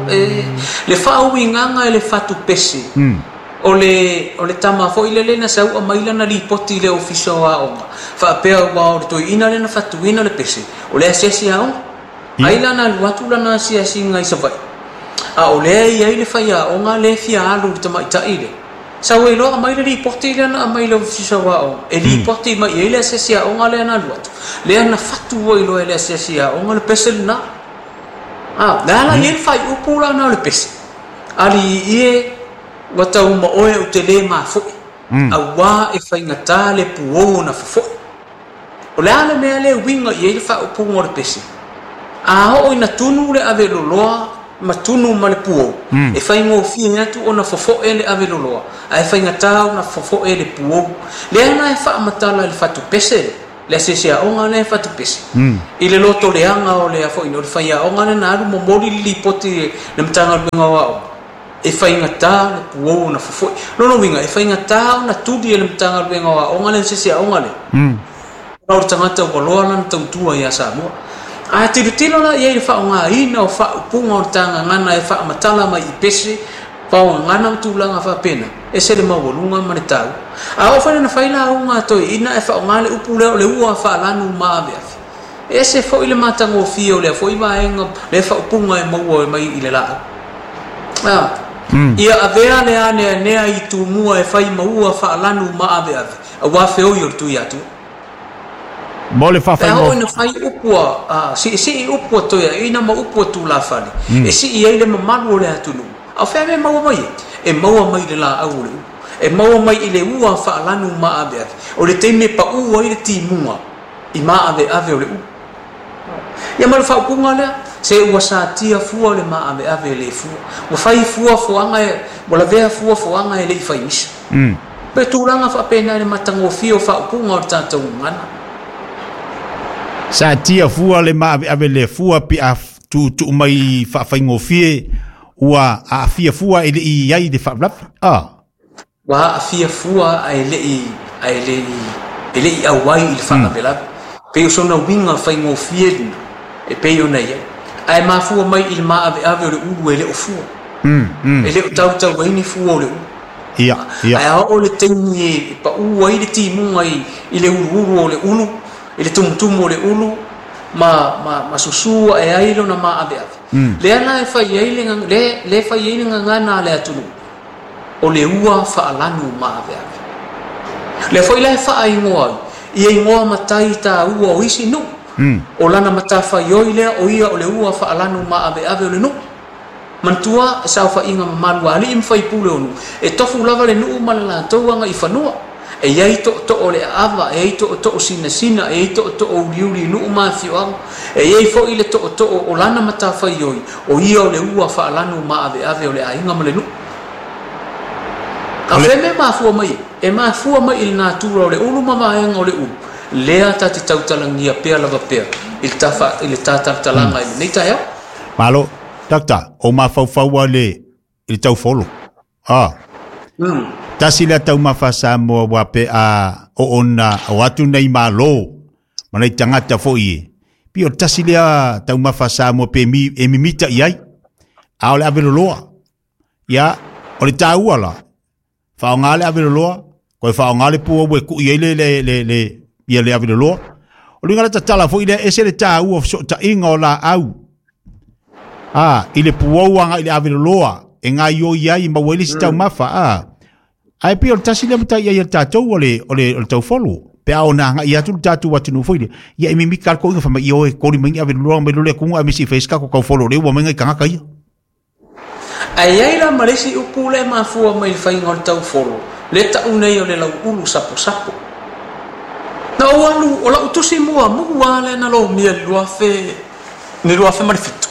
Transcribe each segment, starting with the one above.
le whaauinganga e le whatu pese. O le tama fo ile lena sa ua maila na ripoti le ofisa wa onga. Whaapea wa o le toi ina lena whatu ina le pese. O le asiasi a onga. Aila na luatula na asiasi ngai sa vai. A o le ai le whaia onga le fia alu le tama ita ile. Sa ue loa maila ripoti le na maila ofisa wa onga. E ripoti mai ile asiasi a onga le na luatu. Le ana whatu wa ilo le asiasi a onga le pese lina. Nala ye fai upula na le pese. Ali ie wata uma oe o te le mafoi. A wā e whai ngata le puo na fafoi. O le ale mea le winga i ele wha upunga o le pese. A ho ina tunu le ave loloa ma tunu ma le puo. E whai ngō fia ngatu o na fafoi le ave loloa. A e whai ngata o na fafoi le puo. Le ana e wha amatala le whatu pese. Le sese a onga le whatu pese. I le loto le anga o le afo ino le whai a onga le naru mo mori li poti le mtanga luenga wa o. E whaingata le puo na fufoi. Lono winga, e whaingata na tudi e le mtanga luenga wa onga le sese a onga le. Nau tangata waloa na tautua ia Samoa. A tilo na ia i whaonga ina o whaupunga o tanga ngana e whaamatala mai i pese. Whaonga ngana mtulanga whapena. E se le mawalunga mane tau. A o whaina na whaila unga toi ina e whaonga le upu leo le ua whaalanu maawe afi. E se fo ile matango fio le fo iwa enga le whaupunga e maua e mai i le laa. Ia avea le ane nea i tu mua e whai maua whaalanu maawe afi. A wafe o yor tu iatu. Mo le whawhai mo. E hao ina whai upua, si upua toia, ina ma upua tu la whani. E si i eile ma manu o le atunu. A whea me maua mai e maua mai le la au le u. E maua mai i le ua whaalanu maawe afi. O le teime pa ua i le timunga i maawe ave o le u. Ia ma le whaupunga lea, se ua sa tia fua le maawe ave le fua. Wa whai fua fuanga e, wala vea fua fuanga e le i whai misa. Pe tūranga whapena le matango fio whaupunga o le tātou ngana. Sa tia fua le maawe ave le fua pi a tu mai whawhaingo fie ua a fia fua ele i ai de whawlafi. Wa a fia fua a ele i awai i le whakapelapi. Peo sona winga whaingo fie lina. E peo na ia. Ai maa fua mai i le maawe ave o le ulu e le o fua. E le o tau waini fua o le ulu. Ia. Ai a o le teini e pa ua i le timunga i le ulu o le ulu. I le tumutumu o le ulu. Ma susua e ailo na maawe ave. Le ana e whai eilinga, le whai eilinga ngana le atunu. O le ua whaalanu maawe ave. Le whai lai wha ingoa. Ia ingoa matai ta ua o isi nu. O lana mata whai oi lea o ia o le ua whaalanu maawe ave o le nu. Mantua e sao whai inga mamanua ali im whai pule onu. E tofu lava le nu malala tauanga i whanua. E iai to o le ava, e iai to o sina, e iai to o uriuri nu mawhioanga. E iai fo i le to o lana mata whai oi. O ia o le ua whaalanu maawe ave o le ainga ma le nu. A wheme mafua mai, e mafua mai il natura o le ulu mamaenga o le ulu. Lea ta te tautalangia pea lava pea, il tatalanga ili. Nei tae au? Malo, takta, o mawhauwhaua le tau folo. Tasi lea tau mawhasa mua wape a o ona o atu nei malo, manai tangata fo ie. Pio tasi lea tau mawhasa mua pe e mimita iai. A o le averoloa. Ia, o le tau ala. Whaongale averoloa, koe whaongale pua ue ku iei le averoloa. O ringa lata tala fo ile ese le tā ua so ta inga o la au. I le puauanga i le averoloa, e ngā io iai ma wele si tau mawha. Ai pia o tasi le mata iai tātou o le tau folo. Pea o nanga i atu tātou watunu fo ile. Ia imi mi karko inga whama i oe kori mingi averoloa me lule kunga amisi whaiska ko kau folo reu wa menga i kangaka ia. Ai ai la maresi upu le mafua mai le whainga o le tau folo. Le tau nei o le lau ulu sapo. Na o alu, o la utusi mua le na lo mia ni luafe marifitu.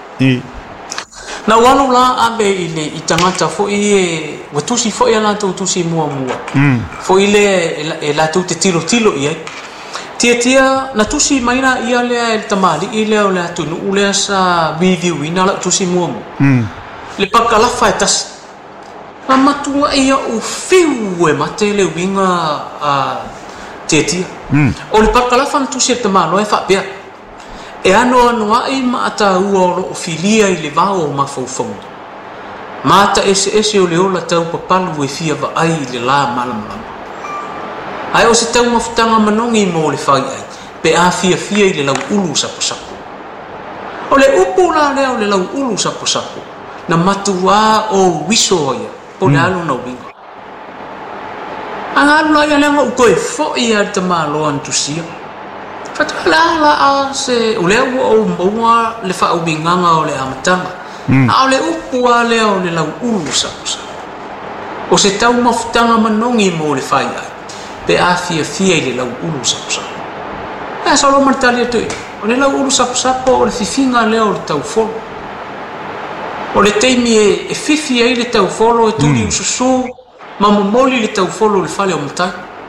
Na o alu la abe i tangata fo i e, watusi fo i ala tau utusi mua. Fo i le e la tau te tilo i ai. Tia na tusi maina ia lea e tamali i lea o le atunu u lea sa review ina la utusi mua. Le pakalafa e tasi. Ma matua ia o fiu e mate le winga tia. O le pakalafa na tusi e tamalo e whapea. e ano ai ma ata ua o filia I le vao ma fau mata ese o le ola tau papalu e fia va ai le la malama ai o se tau mafutanga manongi mo le fai ai pe a fia I le lau ulu sapo o le upu la leo le lau ulu sapo na matua o wiso ia po le alu na winga anga alu la ia lenga ukoe fo ia te malo antusia fata la se o le o mboa le fa ubinganga o le amatanga a le upu a leo le lau ulu sapo o se tau mafutanga manongi mo le fai ai pe a fia I le lau ulu sapo e solo martali tu o le lau ulu sapo o le fifinga leo le tau folo o le teimi e fifi ai le tau folo e tuli ususu ma momoli le tau folo le fale o matai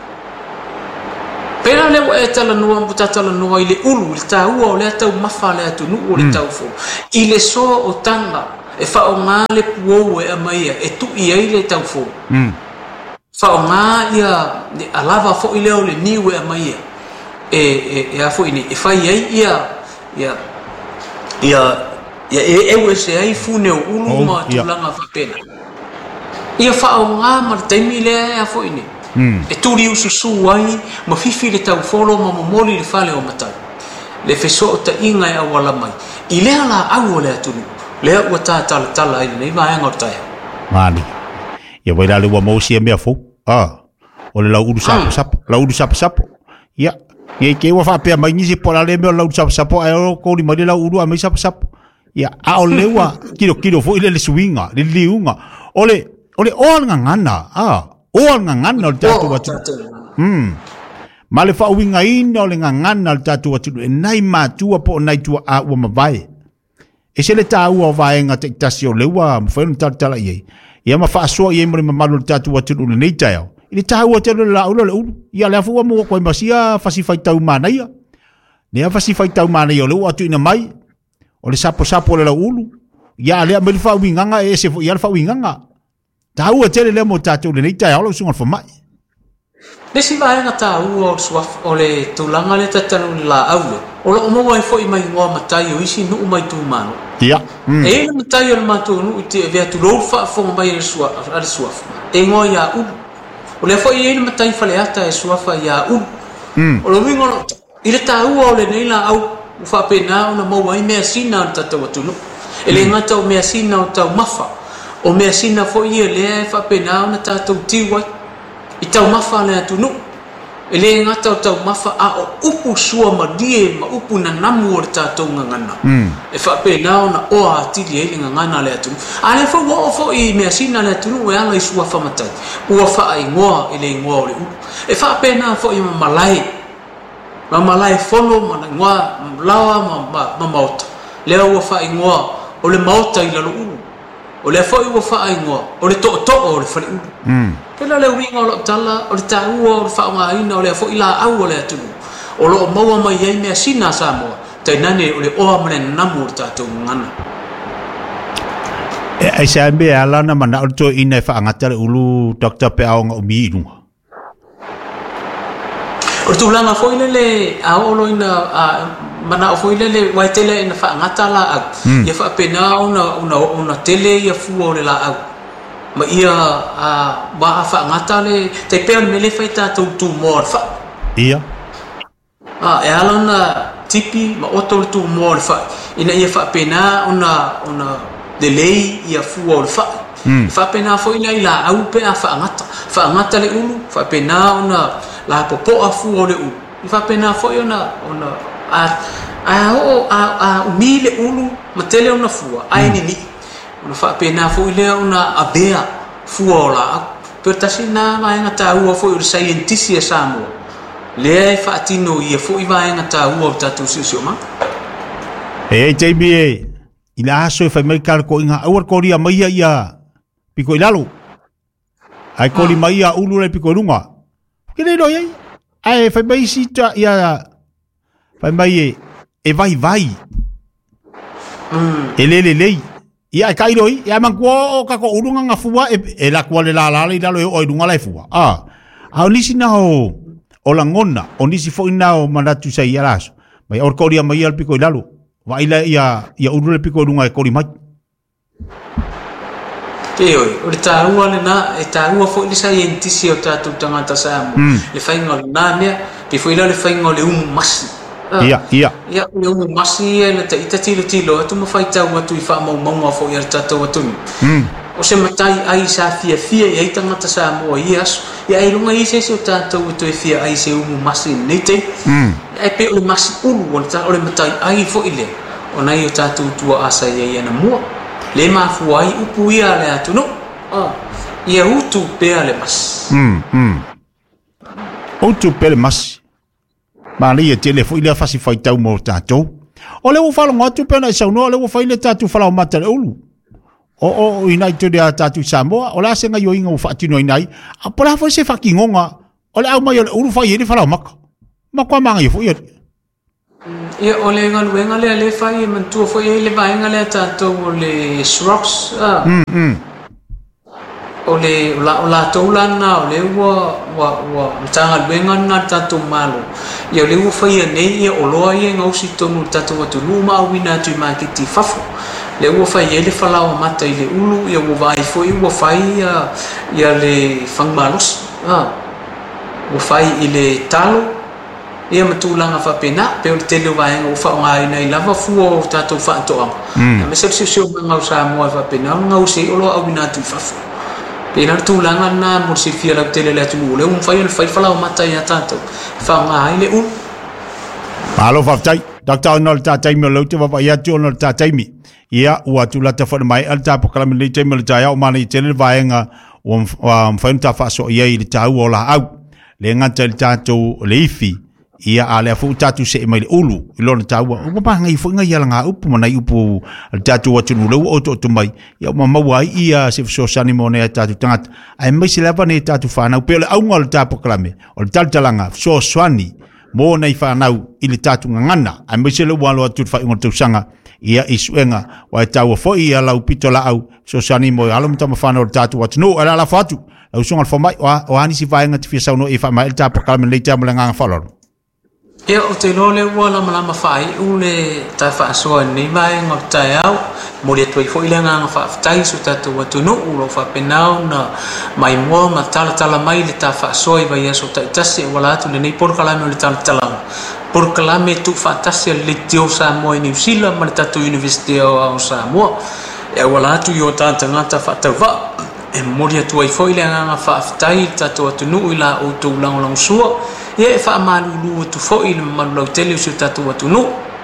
pena leo e tala noa mbutatala noa I le ulu le taua o le tau mafa le atunu o le tau folo I le so o tanga e fa o ngā le puou e amaia e tu I ai le tau folo fa o ngā ia alava fo I leo le niu e amaia e a fo ini e fai ai ia e se ai fune o ulu ma tulanga fa pena ia fa o ngā martaimi le a fo ini e turi ususu ai ma fifi le tau folo ma momoli le fale o matai le feso o ta inga e awala mai I lea la au o le atunu lea ua tala ai nei vaenga o taia mani ia waira le ua mausia mea fo o le lau uru sapo ia ia ke ua whapea mai nisi pola le mea lau sapo ai o kouri mai le lau uru a mai sapo ia a o le ua kilo fo ile le suinga le liunga ole o ngangana o ngangana o tatu watu ma le whauinga ina o le ngangana o tatu watu e nai mātua po nai tua a ua mawai e se le tā ua o vaenga te itasi o le ua mwhainu tala iei ia ma whaasua iei mre mamalu le tatu watu le nei taio ile tā ua te le la ula le ulu ia le afua mua koe masia whasiwhaitau mana ia nea whasiwhaitau mana ia o le ua atu ina mai o le sapo le la ulu ia lea me le whauinganga e se ia le whauinganga tā ua te le mo tatu le nei taio lo sunga whamai Nesi vaenga tā ua o suaf o le tūlanga le tatanu la aule. O la omawa e fo I mai ngoa matai o isi nuu mai tū mano. Ia. E le matai o le mātou nuu te e vea tu lou wha fonga mai le suaf. E ngoa ia ulu. O le fo I le matai whaleata e suafa ia ulu. O le wingo I le tā ua o le neila au ufa pena o na maua I mea sina o tatau atunu. E le ngata o mea sina o tau mafa. O mea sina fo I e lea e wha pena o na tatau tiwai. I tau mafa le atunu e le ngata o tau mafa a o upu sua madie ma upu na namu o le tātou ngangana e whapena o na oa atili e le ngangana le atunu a le fo I mea sina le atunu e ala I sua whamatai ua wha ingoa e le ingoa o le upu e whapena fo I ma malai fono ma ingoa lawa ma maota lea ua wha ingoa o le maota I lalo ulu o le fo I ua wha ingoa o le to'o o le whale ulu pela le winga o le tala o le tāua o le whaongaina o le fo I la au o le atunu o lo maua mai ai mea sina Samoa tai nane o le oa mane namu o le tātou ngana ai se ambe ala na mana o to ina whaangata le ulu Dr. Peaonga o mi inunga o le tūlanga fo I le a olo ina mana o fo I le waitele ina whaangata la au ia whapena una tele ia fua o le la au ma ia ba fa ngata le te pe me le faita tu mor fa ia e alana tipi ma oto tu mor fa ina ia fa pena ona delay ia fu o fa fa pena fo ina ila au pe fa ngata le ulu fa pena ona la popo a fu o le ulu fa pena fo ona a mile ulu ma tele ona fu ai ni ona fa pena fo ile ona abea fuola per tasina vai na taua fo I scientist e Samoa le fa tino ia fo I vai na taua tatu sio ma JBA ila so fa mai kar ko inga awar ko ria mai ia piko ilalo ai ko li mai ia ulu le piko lunga kile no ia ai fa mai sita ia fa mai e vai ele ia kai roi ia mangko ka ko urunga nga fua e la kwale la le dalo o irunga la fua a nisi na o la ngona o nisi fo ina o manatu sai alas mai or ko ria mai al piko lalo wa ila ia uru le piko lunga e ko mai Te oi, o le tāua le nā, e tāua fo ili scientisi o tātou tangata Samoa. Le whainga le nā mea, pe fo ila le whainga le umu masi. Ia. Ia, le umu masi e le ta ita tilo, atu ma whai tau atu I wha maunga fo ia le tātou atunu. O se matai ai sa fia e ai tangata Samoa I asu. Ia ai runga I se o tātou atu e fia ai se umu masi nei te. E pe o le masi ulu, o le matai ai fo ile. O nei o tātou tua asa ia na mua. Le mafuai upu ia le atu no. Ia utu pea le mas. Utu pea le mas. Ma le ia tele fo ile fasi fai tau mo tātou. O le ufalo ngatu pea na isauno, o le ufai le tātou falau mata le ulu. O inai to le tātou Samoa, o la senga yo inga ufatino inai, a pola fo se fakingonga, o le au mai o le ulu fai ele falau maka. Makua manga yo fo ia. Ia o le ngaluenga le whai e mantua fo ia le vaenga le tātou o le Srox. O la taulana o le ua mtanga luenga na tātou malo. Ia o le ua whai a nei ia o loa ia ngausi tonu tātou atu luma au wina atu I makiti fafu. Le ua whai e le whalawa mata I le ulu ia ua vai fo I ua whai ia le whangmalos. Ua whai I le talo. Ia matulanga whapena, pe o tele waenga o whaonga ina I lava fua o tātou whaatoanga. Me se sio ngau Samoa whapena, ngau se olo au ina tu whafu. Pe na tulanga na mo se fia lau tele le atu le whai le whai whalau matai a tātou. Whaonga ile un. Malo whaftai, Dr. Onol Tātaimi o lauti wawa ia tu Onol Tātaimi. Ia ua tulata whana mai al tāpo kalami le taimi le tāia o mana I tele waenga o mwhainu tā whaaso ia I le tāu o la au. Le ngata le tātou le ifi. Ia ale fu tatu se mai ulu ilona taua o ba ngai fu ngai yalanga upu mana upu tatu watu lu o to mai ia mama wai ia se so sani mone tatu tangat ai mai se lava ne tatu fana pe le aunga le tapo klame o talanga so swani mo nei fana ile tatu ngana ai mai se le walo atu fa ngol sanga ia isuenga wa taua fo ia lau pitola au so sani mo alo mtama fana o tatu watu no ala la fatu au songa fo mai o ani si vai ngati fi sauno e fa mai tapo klame le tamu nga falor. Ia o te lole ua lama whai ule tai whaasoa nei mai ngau tai au mo le tuai fo ile nganga whaaftai so tātou atunu ulo whapenau na mai mua ma tala mai le tai whaasoa I vai aso tai tasi e wala atu le nei porkalame o le tala porkalame tu whaatasi le teo Samoa I New Zealand ma le tātou University o Samoa e wala atu I o tātou ngata whaatau wa e mori atu ai fo ile nganga whaaftai tātou atunu I la o tau lang sua ia e wha malulu tu fo I le malulau tele o si tātou atunu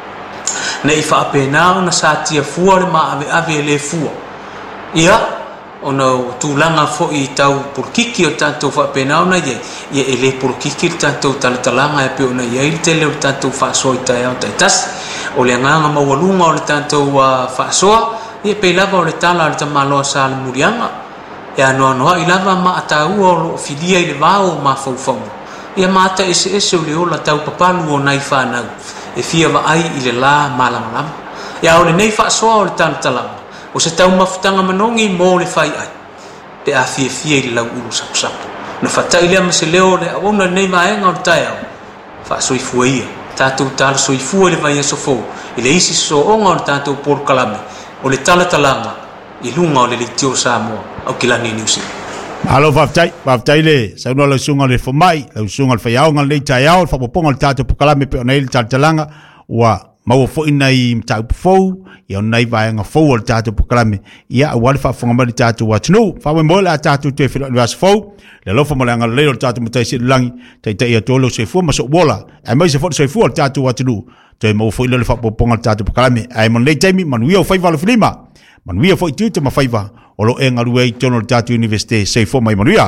na I wha apena na sa tia fua le ma ave le fua ia o na tūlanga fo I tau purkiki o tātou wha apena o na ia e le purkiki o tātou talatalanga e pe o na ia I tele o tātou whaasoa I tai au tai tasi o le nganga mawalunga o le tātou whaasoa ia pe lava o le tala o le tamaloa sa le murianga ia noa I lava ma ataua o lo fidia I le vao ma faufau ia mata ese o le ola tau papalu o nai whanau e fia wa ai I le la malama ia o le nei whaasoa o le talatalanga o se tau mafutanga manongi mo le whai ai pe a fia I le lau uru sapu na whatai lea ma se leo le awona nei maenga o le tai au whaasoifua ia tātou tala soifua le vai aso fou I le isi so onga o le tātou porkalame o le talatalanga I lunga o le litio Samoa au kilani New Zealand. Alo whaftai le, sauno lau sunga le whamai, lau sunga le whaiaonga le tai au, whapoponga le tātou pukalame pe o nei le talatalanga, ua maua fo ina I mtau pufou, ia o nei vaenga fou o le tātou pukalame, ia a wale whafonga mali tātou watunu, whawe moe le a tātou tue whilo le wasa fou, le lofa mo le anga leo le tātou matai si langi, tai ia tolo se fua maso wola, ai mai se fo se fua le tātou watunu, toi maua fo ilo le whapoponga le tātou pukalame, ai mon nei taimi, manuia o whaiva le whilima, manuia fo I tiuta ma whaiva, o lo e ngaru e tono le tātou universite sei fo mai manuia.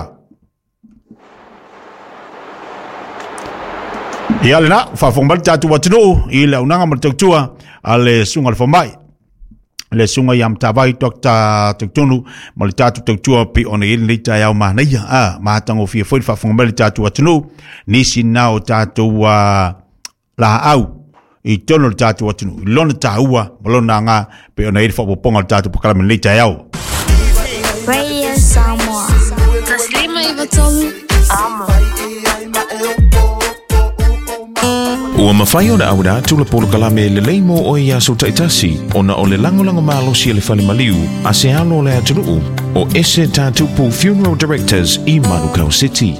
Ia le na, whawhongmari tātou watunu, I le unanga ma tautua, a le sunga le whamai. Le sunga I am tawai Dr. Tautunu, ma le tātou tautua pi ona ili nei tai au mahanaia, mahatango fia fwoi whawhongmari tātou watunu, nisi nao tātou la au, I tono le tātou watunu, I lona tāua, ma lona ngā, pe ona ili whapoponga le tātou pakalame nei tai au. Radio Samoa. Taslima Ivatolu. Ua mawhai o na awada tula polo kalame le leimo o ia so taitasi o na o le langolango malo si le whale maliu a se alo le atunuu o ese tātupu Funeral Directors i Manukau City.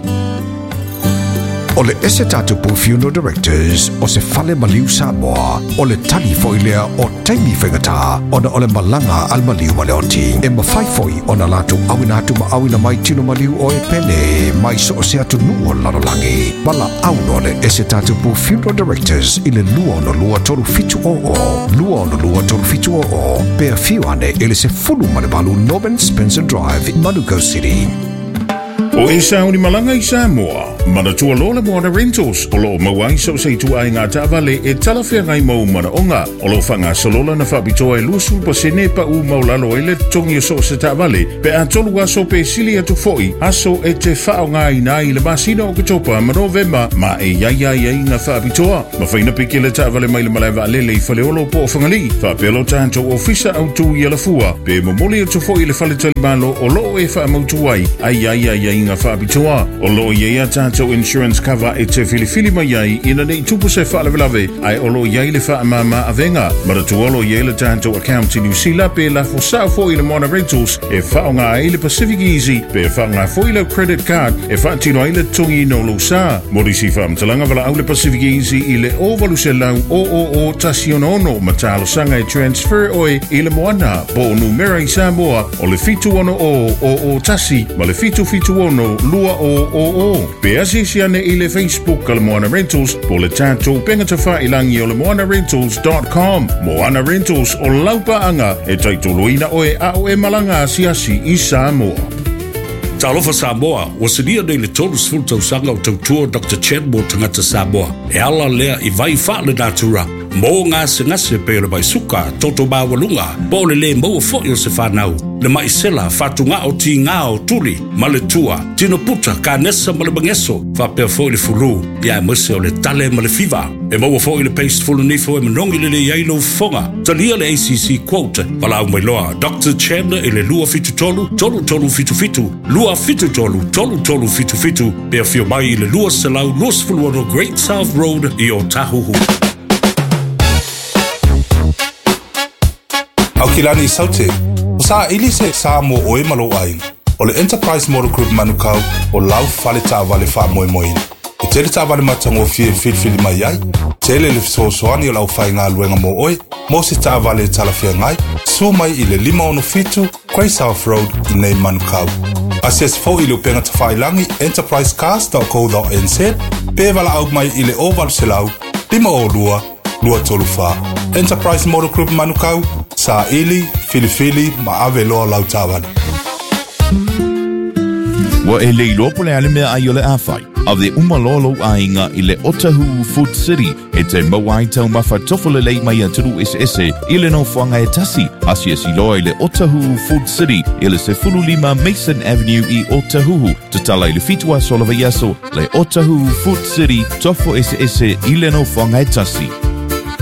O le ese tātupu Funeral Directors o se whale maliu Samoa o le tani foilea o taimi whaingata o na o le malanga al maliu maleoti e mawhaifoi o na latu awina atu ma awina mai tino maliu o e pene mai so o se atu nuo lanolangi mala auno le ese tātupu Funeral Directors i le lua no lua toru fitu lua no lua toru fitu pea fiuane ele se fulu manebalu Norman Spencer Drive in Manukau City. O e sauni malanga i Samoa, manatua lo le Moana Rentals, o lo mawai so se tu ai ngā tāwale e talawhia ngai mau mana onga, o lo whanga salola na whabitoa e lusu pa sene pa u maulalo e le tongi so se tāwale, pe a tolu aso pe sili atu foi, aso e te whao ngā ina i le masina o katopa ma novemba, ma e iai na whabitoa, ma whaina peke le tāwale mai le malaiwa alele i whale olo po o whangali, whapelo tānto o fisa au tu i ala fua, pe momoli atu foi le whale tali malo o lo e wha mautu ai, ai ngā whabitoa. O lo iei tātou insurance cover e te whiliwhili mai ai ina nei tupu se whaalawelawe ai o lo iei le whaamama avenga. Maratu o lo iei le tātou account i New Zealand pe la fosao fo i le Moana Rentals e whaonga ai le Pacific Easy pe whaonga fo i le credit card e whaatino ai le tongi no lo sa. Morisi whaamtalanga wala au le Pacific Easy i le ovalu se lau o tasionono matalo sanga e transfer oi i le Moana po numera i Samoa o le fitu ono o tasi ma le fitu ono lua o. Pe asisi ane i le Facebook ka le Moana Rentals po le tātou pengata whailangi o le moanarentals.com. Moana Rentals o laupa anga e taitoloina oe au e malanga asiasi i Samoa. Talofa Samoa, wa sinia nei le tonu sfulta usanga o tautua Dr. Chen mo tangata Samoa. E ala lea i vai whaale natura. Mo ngā se ngase pe le mai suka, toto mawalunga, po le mo fo o se whanau. Le mai sela, whatu ngā o ti ngā o tuli, ma le tua, tino puta, ka nesa ma le bangeso, whapea fo i le fulu, ia mwese o le tale ma le fiva. E maua fo i le paste fulu nifo e manongi le iailo fonga. Talia le ACC quote, walau mai loa, Dr. Chen e le lua fitu tolu fitu, lua fitu tolu fitu, pea fio mai i le lua selau, luas fulu ono Great South Road i o Tahuhu. Au kilani saute, o sa ili se Samoa oe malo ai, o le Enterprise Motor Group Manukau o lau fale tāwale wha moe. E tele tāwale matango fili mai ai, tele le fisoani o lau whai ngā luenga mo oe, mo se tāwale talawhia ngai, sua mai i le 5 Great South Road i nei Manukau. Asias fo i le upenga ta whailangi enterprisecars.co.nz, pe wala au mai i le oval se lau, 5 lua tolu wha. Enterprise Motor Group Manukau, sa ili, fili, ma ave loa lau tāwale. Wa e leilo po le ale mea ai o le awhai, a le umalolo ainga i le Otahuhu Food City, e te mawai tau mawha tofo le lei mai aturu ese, i le no whanga e tasi, asia si loa i le Otahuhu Food City, i le se 15 Mason Avenue i Otahuhu, te tala i le fitua solava yaso, le Otahuhu Food City, tofo ese, i le no whanga e tasi.